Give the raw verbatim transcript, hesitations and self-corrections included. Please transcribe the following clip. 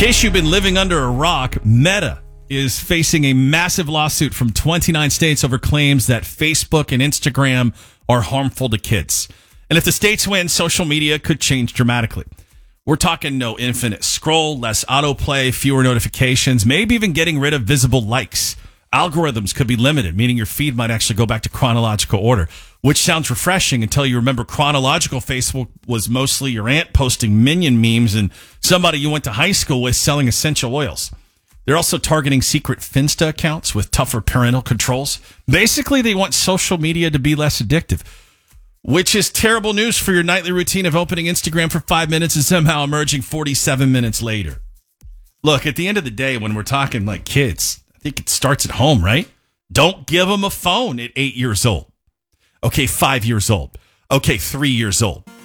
case you've been living under a rock, Meta is facing a massive lawsuit from twenty-nine states over claims that Facebook and Instagram are harmful to kids. And if the states win, social media could change dramatically. We're talking no infinite scroll, less autoplay, fewer notifications, maybe even getting rid of visible likes. Algorithms could be limited, meaning your feed might actually go back to chronological order, which sounds refreshing until you remember chronological Facebook was mostly your aunt posting minion memes and somebody you went to high school with selling essential oils. They're also targeting secret Finsta accounts with tougher parental controls. Basically, they want social media to be less addictive, which is terrible news for your nightly routine of opening Instagram for five minutes and somehow emerging forty-seven minutes later. Look, at the end of the day, when we're talking like kids, I think it starts at home, right? Don't give them a phone at eight years old. Okay, five years old. Okay, three years old.